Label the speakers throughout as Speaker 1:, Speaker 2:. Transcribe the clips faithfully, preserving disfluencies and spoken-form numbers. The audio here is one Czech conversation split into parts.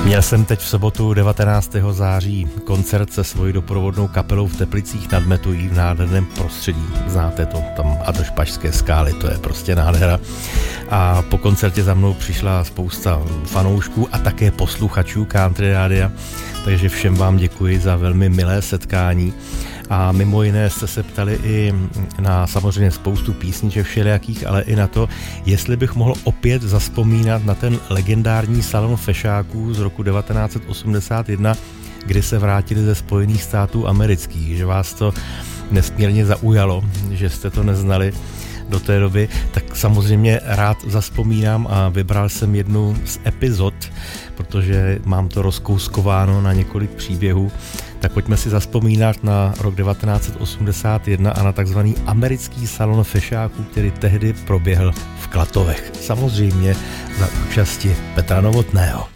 Speaker 1: Měl jsem teď v sobotu devatenáctého září koncert se svojí doprovodnou kapelou v Teplicích nad Metují v nádherném prostředí. Znáte to, tam a do Špačské skály, to je prostě nádhera. A po koncertě za mnou přišla spousta fanoušků a také posluchačů Country Rádia, takže všem vám děkuji za velmi milé setkání. A mimo jiné jste se ptali i na samozřejmě spoustu písniček všelijakých, ale i na to, jestli bych mohl opět zazpomínat na ten legendární salon fešáků z roku devatenáct set osmdesát jedna, kdy se vrátili ze Spojených států amerických, že vás to nesmírně zaujalo, že jste to neznali do té doby, tak samozřejmě rád zazpomínám a vybral jsem jednu z epizod, protože mám to rozkouskováno na několik příběhů, tak pojďme si zazpomínat na rok devatenáct set osmdesát jedna a na takzvaný americký salon fešáků, který tehdy proběhl v Klatovech. Samozřejmě za účasti Petra Novotného.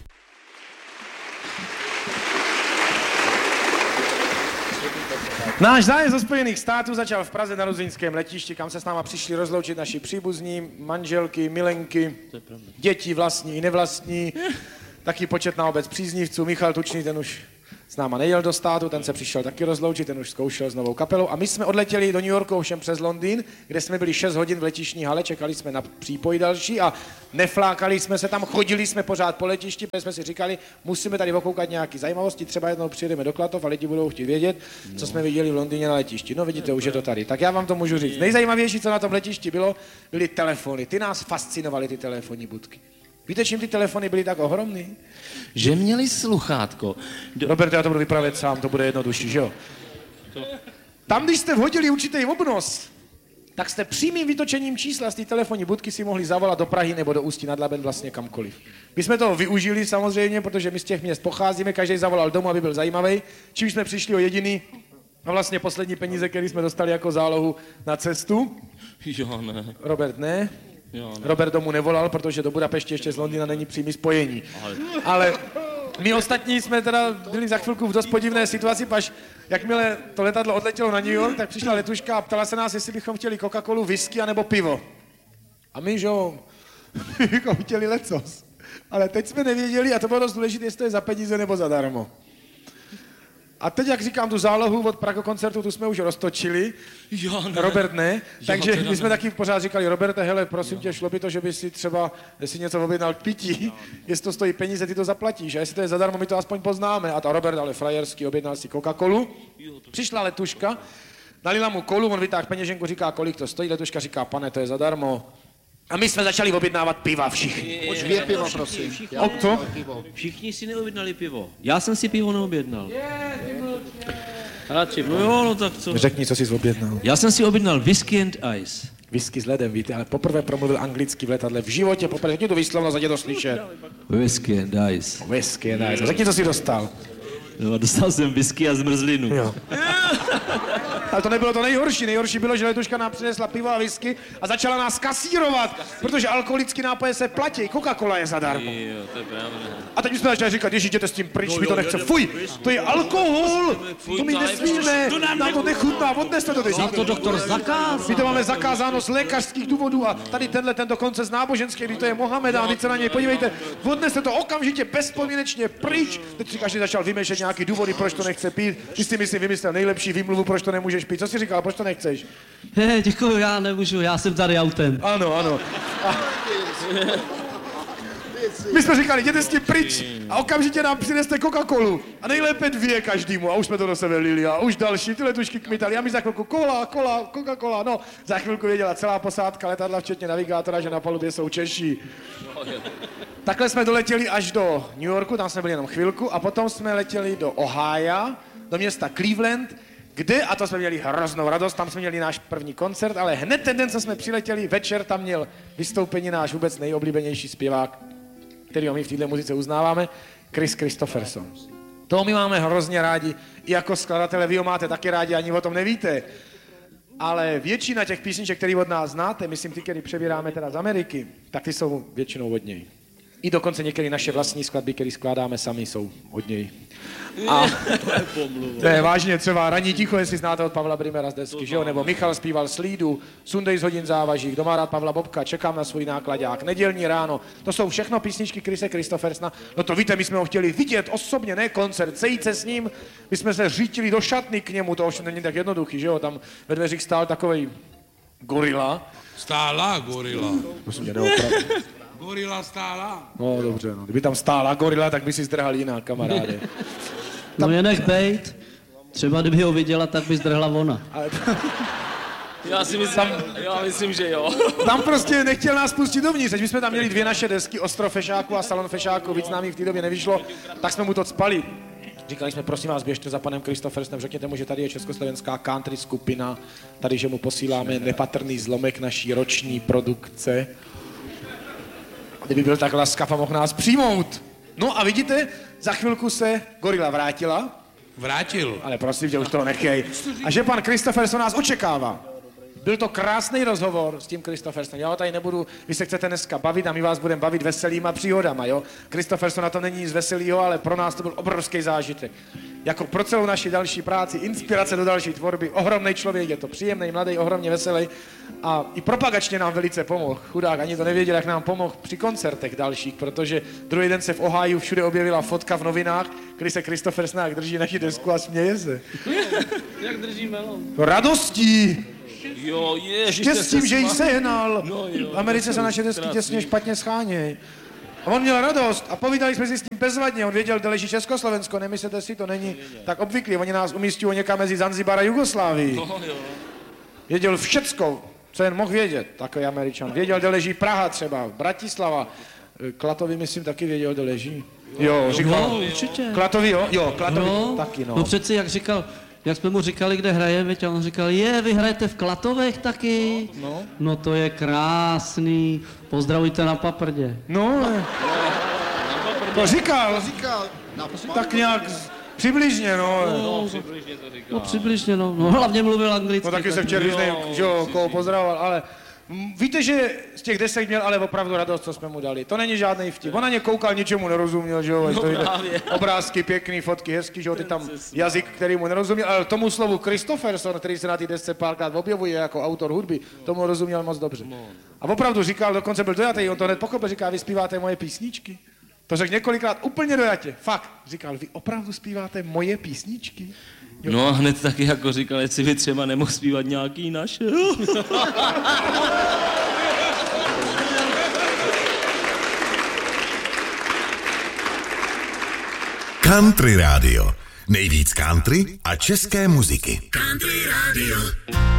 Speaker 2: Náš zájezd do Spojených států začal v Praze na Ruzyňském letišti, kam se s náma přišli rozloučit naši příbuzní, manželky, milenky, děti vlastní i nevlastní, taky početná obec příznivců. Michal Tučný, ten už s náma nejel do státu, ten se přišel taky rozloučit, ten už zkoušel s novou kapelou. A my jsme odletěli do New Yorku ovšem přes Londýn, kde jsme byli šest hodin v letištní hale, čekali jsme na přípoj další a neflákali jsme se tam, chodili jsme pořád po letišti, protože jsme si říkali, musíme tady okoukat nějaké zajímavosti, třeba jednou přijedeme do Klatov a lidi budou chtít vědět, co jsme viděli v Londýně na letišti. No vidíte, už je to tady. Tak já vám to můžu říct. Nejzajímavější, co na tom letišti bylo, byly telefony. Ty nás fascinovaly, ty telefonní budky. Víte, čím ty telefony byly tak ohromný?
Speaker 3: Že měli sluchátko.
Speaker 2: Do... Robert, já to budu vyprávět sám, to bude jednodušší, že jo? To... Tam, když jste vhodili určitý obnos, tak jste přímým vytočením čísla z té telefonní budky si mohli zavolat do Prahy nebo do Ústí nad Labem, vlastně kamkoliv. My jsme to využili samozřejmě, protože my z těch měst pocházíme, každý zavolal domů, aby byl zajímavý. Čím jsme přišli o jediný a vlastně poslední peníze, které jsme dostali jako zálohu na cestu.
Speaker 3: Jo, ne.
Speaker 2: Robert, ne?
Speaker 3: Jo, ne.
Speaker 2: Robert domů nevolal, protože do Budapešti ještě z Londýna není přímý spojení. Ale... Ale my ostatní jsme teda byli za chvilku v dost podivné situaci, paž jakmile to letadlo odletělo na New York, tak přišla letuška a ptala se nás, jestli bychom chtěli Coca-Colu, whisky anebo pivo. A my, že jo, bychom chtěli lecos. Ale teď jsme nevěděli, a to bylo dost důležité, jestli to je za peníze nebo zadarmo. A teď, jak říkám, tu zálohu od Prago koncertu, tu jsme už roztočili.
Speaker 3: Jo, ne.
Speaker 2: Robert ne.
Speaker 3: Jo,
Speaker 2: Takže my jsme
Speaker 3: ne.
Speaker 2: taky pořád říkali, Roberte, hele, prosím jo. tě, šlo by to, že by si třeba, jestli něco objednal k pití, jo, jestli to stojí peníze, ty to zaplatíš. A jestli to je zadarmo, my to aspoň poznáme. A ta Robert, ale frajerský, objednal si Coca-Colu. Přišla letuška, nalila mu kolu, on vytáhl peněženku, říká, kolik to stojí. Letuška říká, pane, to je zadarmo. A my jsme začali objednávat piva všichni.
Speaker 4: Pojď dvě piva, prosím.
Speaker 2: Všichni, o, co?
Speaker 3: Všichni si neobjednali pivo. Já jsem si pivo neobjednal. Radši, no jo, no tak co?
Speaker 2: Řekni, co jsi objednal.
Speaker 3: Já jsem si objednal whisky and ice.
Speaker 2: Whisky s ledem, víte, ale poprvé promluvil anglicky v letadle v životě, poprvé, řekni to výslovnost, ať je to slyšet.
Speaker 3: Whisky and ice.
Speaker 2: Whisky and ice. Řekni, co jsi dostal.
Speaker 3: No, dostal jsem whisky a zmrzlinu.
Speaker 2: Jo. Ale to nebylo to nejhorší. Nejhorší bylo, že letuška nám přinesla pivo a whisky a začala nás kasírovat, protože alkoholické nápoje se platí. Coca-Cola je zadarmo.
Speaker 3: Jo, to je pravda.
Speaker 2: A teď jsme začali říkat, ježi, jděte s tím pryč, mi to nechce. Fuj, to je alkohol, to my nesmíme, nám to nechutná, odneste to teď.
Speaker 3: Nám to doktor zakázal.
Speaker 2: My to máme zakázáno z lékařských důvodů a tady tenhle ten dokonce z náboženské, kdy to je Mohameda, a teď se na něj podívejte, odneste to okamžitě bezpodmínečně pryč. Teď si každý začal vymýšlet nějaký důvody, proč to nechce pít. Ty si myslím vymyslel nejlepší výmluvu, proč to nemůžeš pít. Co jsi říkal, proč to nechceš?
Speaker 5: He, děkuju, já nemůžu, já jsem tady autem.
Speaker 2: Ano, ano. A... My jsme říkali, jděte s tím pryč a okamžitě nám přineste Coca-Colu. A nejlépe dvě každému. A už jsme to do sebe lili a už další, ty letušky kmitali. A my za chvilku kola, kola, Coca-Cola. No, za chvilku věděla celá posádka letadla, včetně navigátora, že na palubě jsou Češi. Takhle jsme doletěli až do New Yorku, tam jsme byli jenom chvilku. A potom jsme letěli do Ohája, do města Cleveland, kde, a to jsme měli hroznou radost, tam jsme měli náš první koncert, ale hned ten den, co jsme přiletěli, večer tam měl vystoupení náš vůbec nejoblíbenější zpěvák, kterýho my v této muzice uznáváme, Chris Christopherson. Toho my máme hrozně rádi, i jako skladatelé, vy ho máte taky rádi, ani o tom nevíte. Ale většina těch písniček, které od nás znáte, myslím ty, které přebíráme teda z Ameriky, tak ty jsou většinou od něj. I dokonce některé naše vlastní skladby, které skládáme sami, jsou od něj. A to je vážně třeba Ranní ticho, jestli znáte od Pavla Brimera z desky, že jo? Nebo Michal zpíval Slídu, Sundej z hodin závaží, kdo má rád Pavla Bobka, Čekám na svůj nákladák, Nedělní ráno. To jsou všechno písničky Krise Kristoffersona. No to víte, my jsme ho chtěli vidět osobně, ne koncert, sejít se s ním. My jsme se řítili do šatny k němu, to už není tak jednoduchý, že jo? Tam ve dveřích stál takovej gorila.
Speaker 4: Stála gorila.
Speaker 2: Prosím tě, neopravdu.
Speaker 4: Gorila stála.
Speaker 2: No dobře, no. Kdyby tam stála gorila, tak by si zdrhal jiná, kamaráde.
Speaker 5: No je nech bejt. Třeba kdyby ho viděla, tak by zdrhla ona.
Speaker 2: Ale
Speaker 6: Já si myslím, já myslím, že jo.
Speaker 2: tam prostě nechtěl nás pustit dovnitř. My jsme tam měli dvě naše desky, Ostrov fešáku a Salon fešáku, víc nám jich v té době nevyšlo, tak jsme mu to cpali. Říkali jsme, prosím vás, běžte za panem Kristoffersonem, řekněte mu, že tady je československá country skupina, tady, že mu posíláme nepatrný zlomek naší roční produkce. Kdyby byl tak laskav a mohl nás přijmout. No a vidíte, za chvilku se gorila vrátila.
Speaker 4: Vrátil.
Speaker 2: Ale prosím tě, už toho nechej. A že pan Kristofferson nás očekává. Byl to krásný rozhovor s tím Kristoffersonem. Já ho tady nebudu, vy se chcete dneska bavit a my vás budeme bavit veselýma příhodama, jo? Kristofferson na tom není nic veselýho, ale pro nás to byl obrovský zážitek. Jako pro celou naši další práci, inspirace do další tvorby, ohromný člověk, je to příjemný, mladý, ohromně veselý a i propagačně nám velice pomohl. Chudák, ani to nevěděl, jak nám pomohl při koncertech dalších, protože druhý den se v Ohiu všude objevila fotka v novinách, kdy se Kristofferson drží naši desku a směje se.
Speaker 6: Jak drží melon?
Speaker 2: Radostí!
Speaker 6: Jo, ježiš,
Speaker 2: Štěstím, že jí sehnal.
Speaker 6: No, jo,
Speaker 2: v Americe se naše desky těsně špatně schánějí. A on měl radost a povídali jsme si s tím bezvadně. On věděl, kde leží Československo, nemyslete si, to není tak obvyklý. Oni nás umístějí někam mezi Zanzibar a Jugoslávii.
Speaker 6: No, jo.
Speaker 2: Věděl všecko, co jen mohl vědět, takový Američan. Věděl, kde leží Praha třeba, Bratislava. Klatovi, myslím, taky věděl, kde leží. Jo, říkal.
Speaker 5: No, určitě.
Speaker 2: Klatovi, jo? Jo, Klatovi
Speaker 5: No,
Speaker 2: taky, no.
Speaker 5: no přeci, jak říkal, jak jsme mu říkali, kde hrajeme, a on říkal, je, vy hrajete v Klatovech taky?
Speaker 2: No.
Speaker 5: No to je krásný, pozdravujte na Paprdě.
Speaker 2: No, to říkal, říkal, tak nějak z- přibližně, no.
Speaker 5: No, no přibližně, no, no hlavně mluvil anglicky.
Speaker 2: No taky se
Speaker 5: tak-
Speaker 2: včera různej, že jo, koho pozdravoval, ale mm, víte, že z těch desek měl ale opravdu radost, co jsme mu dali. To není žádný vtip. On na ně koukal, ničemu nerozuměl, že jo. No, obrázky pěkný, fotky hezký, že jo, ty tam jazyk, který mu nerozuměl, ale tomu slovu Kristofferson, který se na té desce párkrát objevuje jako autor hudby, tomu rozuměl moc dobře. A opravdu říkal, dokonce byl dojatý, on to hned pochopil, říká, vy zpíváte moje písničky. To řekl několikrát úplně dojatě. Fakt. Říkal, vy opravdu zpíváte moje písničky?
Speaker 6: No a hned taky jako říkal, jestli by třeba nemohl zpívat nějaký naše.
Speaker 7: Country Radio. Nejvíc country a české muziky.
Speaker 8: Country Radio.